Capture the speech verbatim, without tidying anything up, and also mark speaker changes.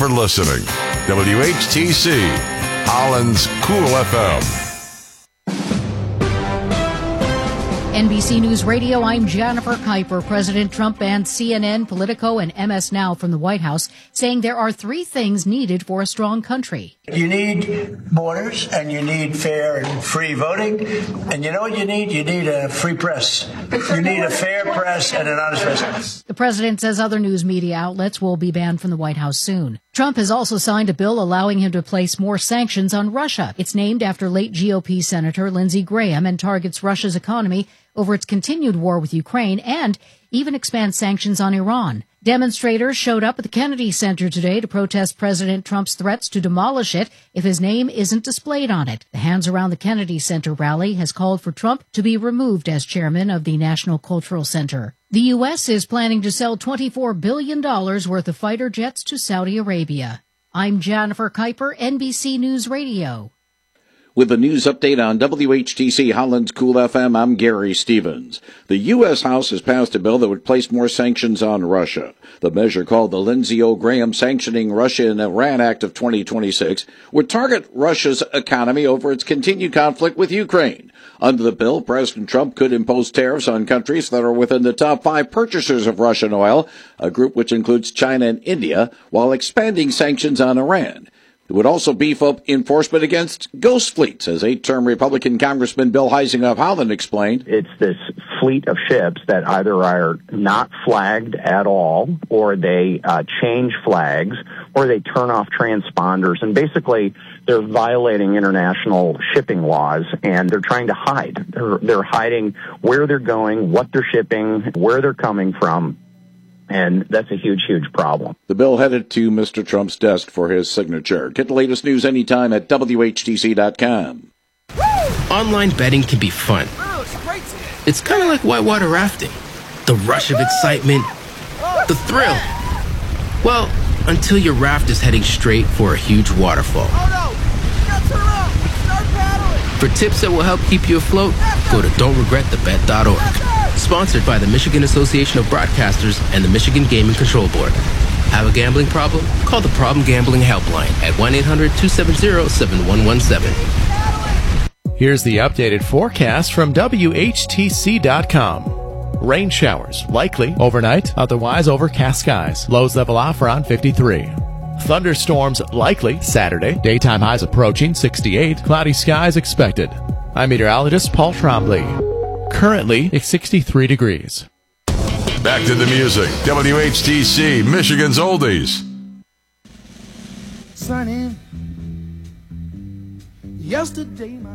Speaker 1: for listening. W H T C, Holland's Cool F M.
Speaker 2: N B C News Radio, I'm Jennifer Kuiper. President Trump banned C N N, Politico, and M S Now from the White House, saying there are three things needed for a strong country.
Speaker 3: You need borders, and you need fair and free voting. And you know what you need? You need a free press. You need a fair press and an honest press.
Speaker 2: The president says other news media outlets will be banned from the White House soon. Trump has also signed a bill allowing him to place more sanctions on Russia. It's named after late G O P Senator Lindsey Graham and targets Russia's economy over its continued war with Ukraine and even expands sanctions on Iran. Demonstrators showed up at the Kennedy Center today to protest President Trump's threats to demolish it if his name isn't displayed on it. The Hands Around the Kennedy Center rally has called for Trump to be removed as chairman of the National Cultural Center. The U S is planning to sell twenty-four billion dollars worth of fighter jets to Saudi Arabia. I'm Jennifer Kuiper, N B C News Radio.
Speaker 4: With the news update on W H T C Holland's Cool F M, I'm Gary Stevens. The U S. House has passed a bill that would place more sanctions on Russia. The measure, called the Lindsey O. Graham Sanctioning Russia and Iran Act of twenty twenty-six, would target Russia's economy over its continued conflict with Ukraine. Under the bill, President Trump could impose tariffs on countries that are within the top five purchasers of Russian oil, a group which includes China and India, while expanding sanctions on Iran. It would also beef up enforcement against ghost fleets, as eight-term Republican Congressman Bill Heising of Holland explained.
Speaker 5: It's this fleet of ships that either are not flagged at all, or they uh, change flags, or they turn off transponders, and basically they're violating international shipping laws, and they're trying to hide. They're, they're hiding where they're going, what they're shipping, where they're coming from. And that's a huge, huge problem.
Speaker 4: The bill headed to Mister Trump's desk for his signature. Get the latest news anytime at W H T C dot com.
Speaker 6: Online betting can be fun. It's kind of like whitewater rafting. The rush of excitement, the thrill. Well, until your raft is heading straight for a huge waterfall. For tips that will help keep you afloat, go to don't regret the bet dot org. Sponsored by the Michigan Association of Broadcasters and the Michigan Gaming Control Board. Have a gambling problem? Call the Problem Gambling Helpline at one eight hundred two seven zero seven one one seven.
Speaker 7: Here's the updated forecast from W H T C dot com. Rain showers likely overnight, otherwise overcast skies. Lows level off around fifty-three. Thunderstorms likely Saturday. Daytime highs approaching sixty-eight. Cloudy skies expected. I'm meteorologist Paul Trombley. Currently, it's sixty-three degrees.
Speaker 1: Back to the music. W H T C, Michigan's Oldies.
Speaker 8: Sunny. Yesterday, my